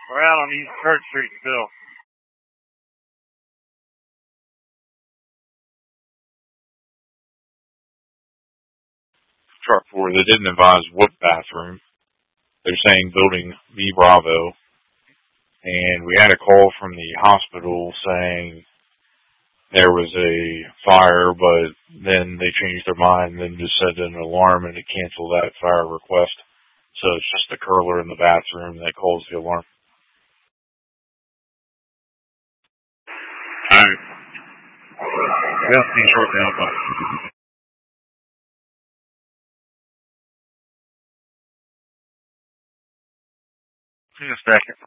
We're out on East Church Street still. Truck 4, they didn't advise what bathroom. They're saying building B Bravo. And we had a call from the hospital saying there was a fire, but then they changed their mind and then just set an alarm and it canceled that fire request. So it's just the curler in the bathroom that calls the alarm. Alright. Yeah, see short down. In a second.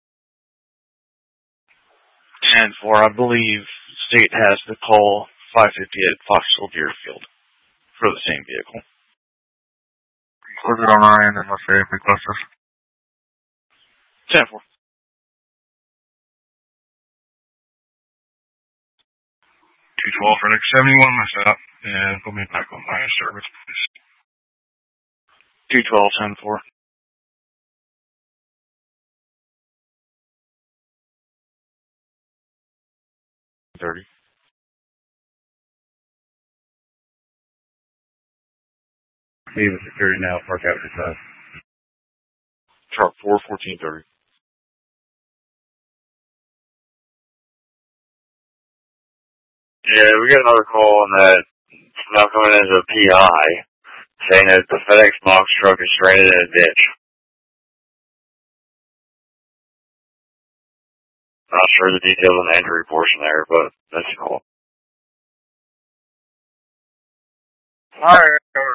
10-4, I believe State has to call 558 Foxville Deerfield for the same vehicle. Close it on our end unless they request us. 10-4. 212 for next 71, my stop, and put me back on my service, please. 212, 10-4. 30. Leave with security now, park out your side. Truck 4, 1430. Yeah, we got another call on that. It's now coming as a PI, saying that the FedEx box truck is stranded in a ditch. Not sure the details on the injury portion there, but that's cool. Alright,